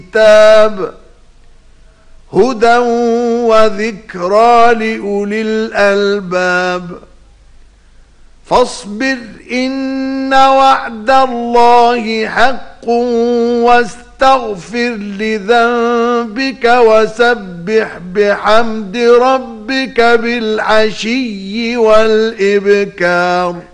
الكتاب هدى وذكرى لأولي الألباب فاصبر إن وعد الله حق واستغفر لذنبك وسبح بحمد ربك بالعشي والإبكار.